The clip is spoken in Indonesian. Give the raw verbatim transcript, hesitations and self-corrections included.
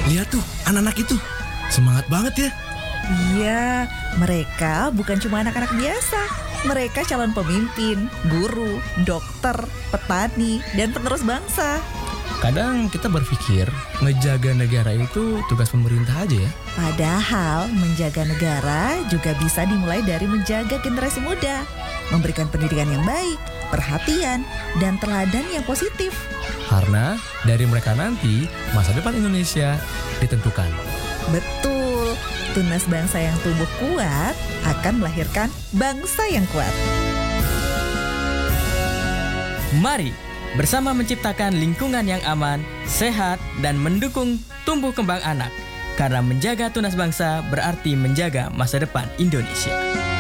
Lihat tuh, anak-anak itu. Semangat banget ya. Iya, mereka bukan cuma anak-anak biasa. Mereka calon pemimpin, guru, dokter, petani, dan penerus bangsa. Kadang kita berpikir ngejaga negara itu tugas pemerintah aja ya. Padahal menjaga negara juga bisa dimulai dari menjaga generasi muda. Memberikan pendidikan yang baik, perhatian, dan teladan yang positif. Karena dari mereka nanti masa depan Indonesia ditentukan. Betul, tunas bangsa yang tumbuh kuat akan melahirkan bangsa yang kuat. Mari bersama menciptakan lingkungan yang aman, sehat, dan mendukung tumbuh kembang anak. Karena menjaga tunas bangsa berarti menjaga masa depan Indonesia.